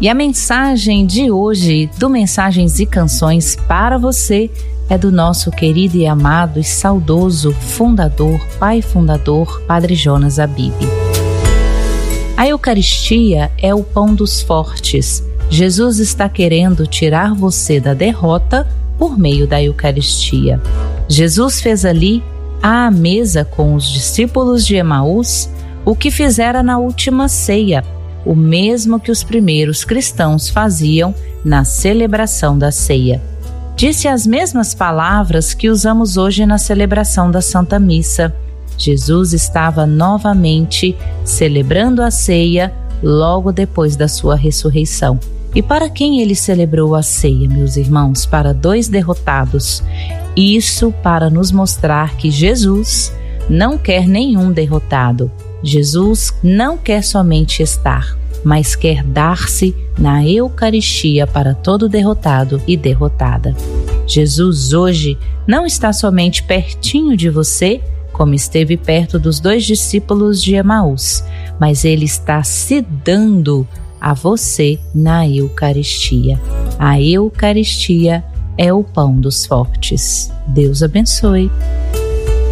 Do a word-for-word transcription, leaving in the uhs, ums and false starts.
E a mensagem de hoje do Mensagens e Canções para você é do nosso querido e amado e saudoso fundador, pai fundador, Padre Jonas Abib. A Eucaristia é o pão dos fortes. Jesus está querendo tirar você da derrota por meio da Eucaristia. Jesus fez ali, à mesa com os discípulos de Emaús, o que fizera na última ceia, o mesmo que os primeiros cristãos faziam na celebração da ceia. Disse as mesmas palavras que usamos hoje na celebração da Santa Missa. Jesus estava novamente celebrando a ceia logo depois da sua ressurreição. E para quem ele celebrou a ceia, meus irmãos? Para dois derrotados. Isso para nos mostrar que Jesus não quer nenhum derrotado. Jesus não quer somente estar, mas quer dar-se na Eucaristia para todo derrotado e derrotada. Jesus hoje não está somente pertinho de você, como esteve perto dos dois discípulos de Emaús, mas ele está se dando a você na Eucaristia. A Eucaristia é o pão dos fortes. Deus abençoe.